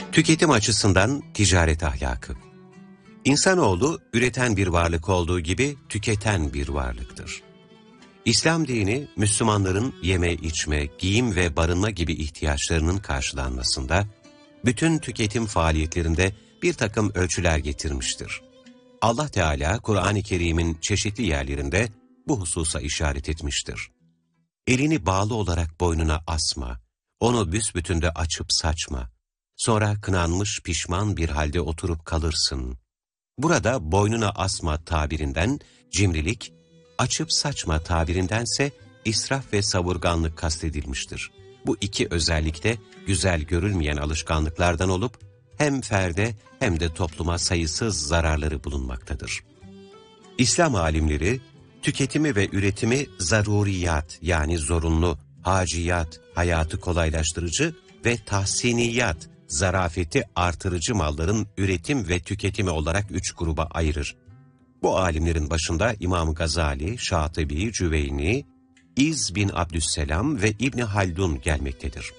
Tüketim açısından ticaret ahlakı. İnsanoğlu üreten bir varlık olduğu gibi tüketen bir varlıktır. İslam dini, Müslümanların yeme, içme, giyim ve barınma gibi ihtiyaçlarının karşılanmasında, bütün tüketim faaliyetlerinde bir takım ölçüler getirmiştir. Allah Teala, Kur'an-ı Kerim'in çeşitli yerlerinde bu hususa işaret etmiştir. Elini bağlı olarak boynuna asma, onu büsbütün de açıp saçma, sonra kınanmış pişman bir halde oturup kalırsın. Burada boynuna asma tabirinden cimrilik, açıp saçma tabirindense israf ve savurganlık kastedilmiştir. Bu iki özellik de güzel görülmeyen alışkanlıklardan olup hem ferde hem de topluma sayısız zararları bulunmaktadır. İslam alimleri tüketimi ve üretimi zaruriyat yani zorunlu, haciyat, hayatı kolaylaştırıcı ve tahsiniyat, zarafeti artırıcı malların üretim ve tüketimi olarak 3 gruba ayırır. Bu alimlerin başında İmam Gazali, Şatibi, Cüveyni, İz bin Abdüsselam ve İbni Haldun gelmektedir.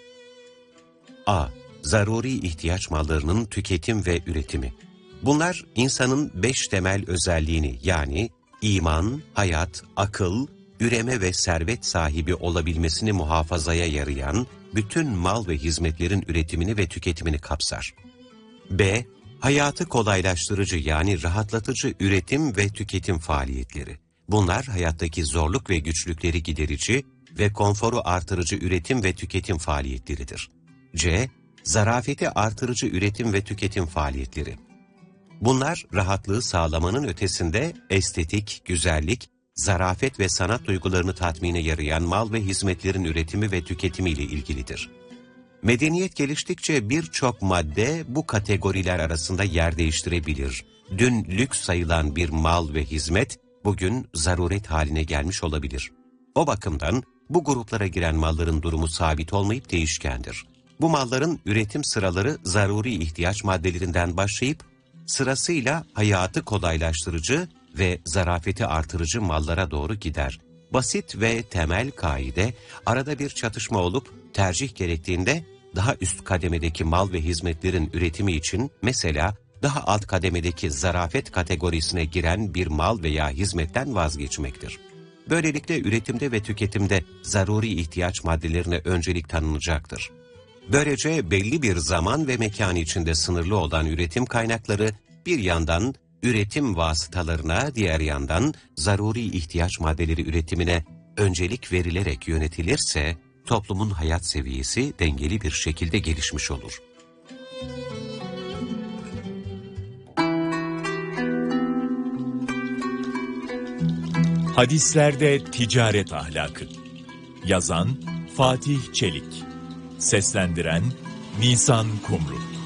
A. Zaruri ihtiyaç mallarının tüketim ve üretimi. Bunlar insanın 5 temel özelliğini yani iman, hayat, akıl, üreme ve servet sahibi olabilmesini muhafazaya yarayan bütün mal ve hizmetlerin üretimini ve tüketimini kapsar. B. Hayatı kolaylaştırıcı yani rahatlatıcı üretim ve tüketim faaliyetleri. Bunlar hayattaki zorluk ve güçlükleri giderici ve konforu artırıcı üretim ve tüketim faaliyetleridir. C. Zarafeti artırıcı üretim ve tüketim faaliyetleri. Bunlar rahatlığı sağlamanın ötesinde estetik, güzellik, zarafet ve sanat duygularını tatmine yarayan mal ve hizmetlerin üretimi ve tüketimiyle ilgilidir. Medeniyet geliştikçe birçok madde bu kategoriler arasında yer değiştirebilir. Dün lüks sayılan bir mal ve hizmet bugün zaruret haline gelmiş olabilir. O bakımdan bu gruplara giren malların durumu sabit olmayıp değişkendir. Bu malların üretim sıraları zaruri ihtiyaç maddelerinden başlayıp sırasıyla hayatı kolaylaştırıcı ve zarafeti artırıcı mallara doğru gider. Basit ve temel kaide, arada bir çatışma olup tercih gerektiğinde daha üst kademedeki mal ve hizmetlerin üretimi için mesela daha alt kademedeki zarafet kategorisine giren bir mal veya hizmetten vazgeçmektir. Böylelikle üretimde ve tüketimde zaruri ihtiyaç maddelerine öncelik tanınacaktır. Böylece belli bir zaman ve mekan içinde sınırlı olan üretim kaynakları bir yandan üretim vasıtalarına, diğer yandan zaruri ihtiyaç maddeleri üretimine öncelik verilerek yönetilirse toplumun hayat seviyesi dengeli bir şekilde gelişmiş olur. Hadislerde ticaret ahlakı. Yazan Fatih Çelik. Seslendiren Nisan Kumru.